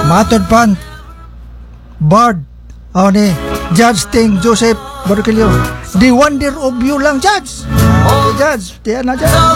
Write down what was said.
Matod pan. Bard. O ni Judge Ting Joseph Barquillo. The wonder of you lang, Judge. Okay, Judge. Tiyan na, Judge.